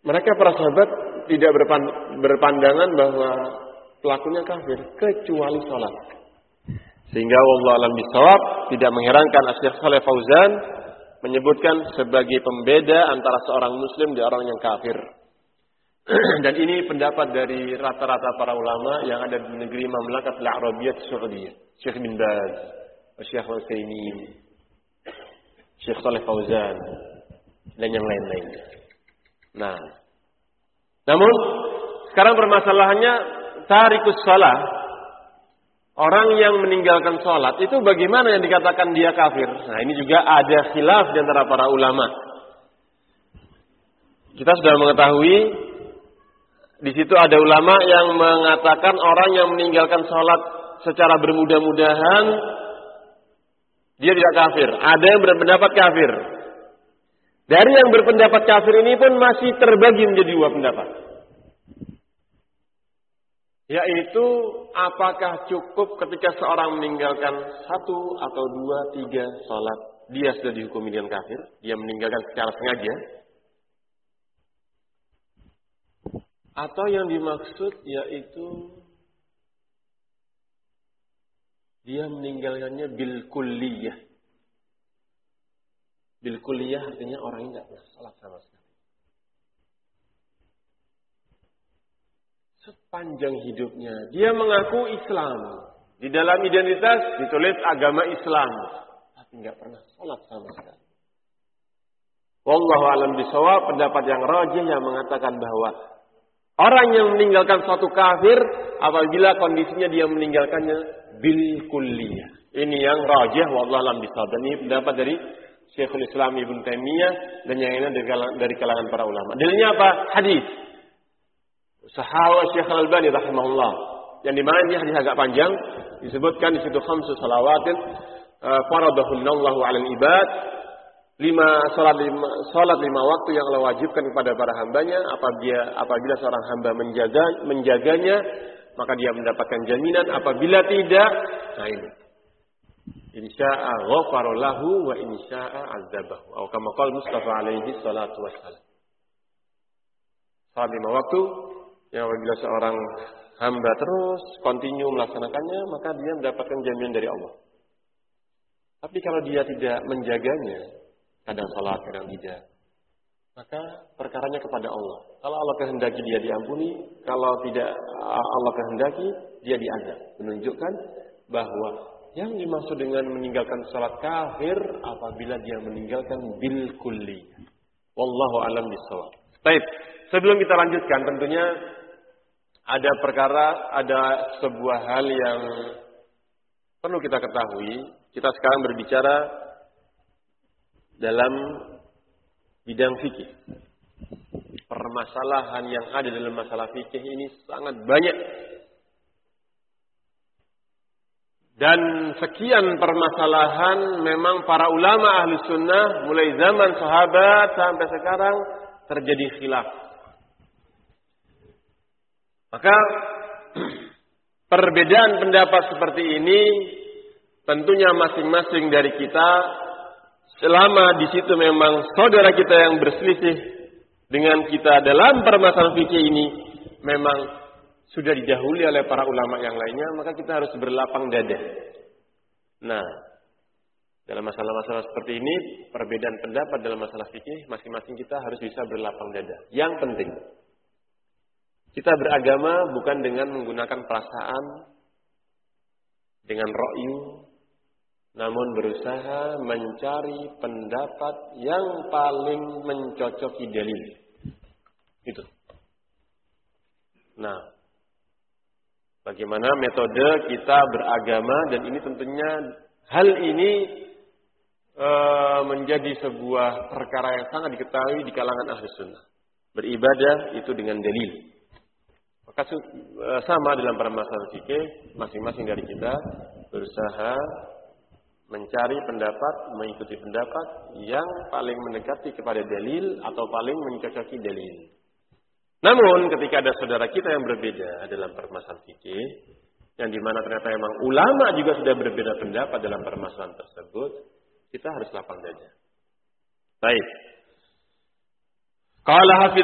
Mereka para sahabat tidak berpandangan bahwa pelakunya kafir kecuali sholat. Sehingga wallahu a'lam bishawab, tidak mengherankan Syekh Shalih Fauzan menyebutkan sebagai pembeda antara seorang muslim dan orang yang kafir. Dan ini pendapat dari rata-rata para ulama yang ada di negeri Mamlakat Al-Arabiyyah Saudiyah. Syekh bin Baz, Syekh Utsaimin, Syekh Shalih Fauzan dan yang lain-lain. Nah, namun sekarang permasalahannya tarikus shalah, orang yang meninggalkan sholat itu bagaimana yang dikatakan dia kafir? Nah, ini juga ada khilaf di antara para ulama. Kita sudah mengetahui di situ ada ulama yang mengatakan orang yang meninggalkan sholat secara bermudah-mudahan dia tidak kafir. Ada yang berpendapat kafir. Dari yang berpendapat kafir ini pun masih terbagi menjadi dua pendapat. Yaitu apakah cukup ketika seorang meninggalkan 1 atau 2, 3 sholat dia sudah dihukumi dengan kafir, dia meninggalkan secara sengaja. Atau yang dimaksud yaitu dia meninggalkannya bil kulliyah. Bil kulliyah artinya orang ini tidak pernah sholat sama sekali. Sepanjang hidupnya dia mengaku Islam, di dalam identitas ditulis agama Islam, tapi nggak pernah sholat sama sekali. Wallahu a'lam bishawab, pendapat yang rajih yang mengatakan bahwa orang yang meninggalkan suatu kafir apabila kondisinya dia meninggalkannya bil kulliyah. Ini yang rajih wallahu a'lam bishawab. Dan ini pendapat dari Syekhul Islam Ibnu Taimiyah dan yang lainnya dari kalangan para ulama. Dalilnya apa? Hadis Sahawa Syekh Al-Albani rahimahullah, yang dimana ini hadis agak panjang, disebutkan di situ 5 shalawatin faradahunallahu 'alal ibad, 5 salat 5 waktu yang Allah wajibkan kepada para hambanya. Apabila seorang hamba menjaganya, maka dia mendapatkan jaminan. Apabila tidak, nah ini, insya'a ghafara lahu wa insya'a 'adzabahu, atau kama qala Mustafa alaihi salatu wassalam. Salat 5 waktu yang apabila seorang hamba terus kontinu melaksanakannya, maka dia mendapatkan jaminan dari Allah. Tapi kalau dia tidak menjaganya, kadang salat, kadang tidak, maka perkaranya kepada Allah. Kalau Allah kehendaki dia diampuni, kalau tidak Allah kehendaki dia diazab. Menunjukkan bahwa yang dimaksud dengan meninggalkan salat kafir apabila dia meninggalkan bil kulli. Wallahu a'lam bishawab. Baik, sebelum kita lanjutkan, tentunya ada sebuah hal yang perlu kita ketahui. Kita sekarang berbicara dalam bidang fikih. Permasalahan yang ada dalam masalah fikih ini sangat banyak. Dan sekian permasalahan memang para ulama ahli sunnah mulai zaman sahabat sampai sekarang terjadi khilaf. Maka perbedaan pendapat seperti ini tentunya masing-masing dari kita, selama di situ memang saudara kita yang berselisih dengan kita dalam permasalahan fikih ini memang sudah didahului oleh para ulama yang lainnya, maka kita harus berlapang dada. Nah, dalam masalah-masalah seperti ini, perbedaan pendapat dalam masalah fikih, masing-masing kita harus bisa berlapang dada. Yang penting, kita beragama bukan dengan menggunakan perasaan, dengan ra'yu, namun berusaha mencari pendapat yang paling mencocoki dalil. Itu. Nah, bagaimana metode kita beragama, dan ini tentunya hal ini menjadi sebuah perkara yang sangat diketahui di kalangan ahli sunnah. Beribadah itu dengan dalil. Maka sama dalam permasalahan fikih, masing-masing dari kita berusaha mencari pendapat, mengikuti pendapat yang paling mendekati kepada dalil atau paling mencocoki dalil. Namun ketika ada saudara kita yang berbeda dalam permasalahan fikih, yang dimana ternyata memang ulama juga sudah berbeda pendapat dalam permasalahan tersebut, kita harus lapang dada. Baik. Qala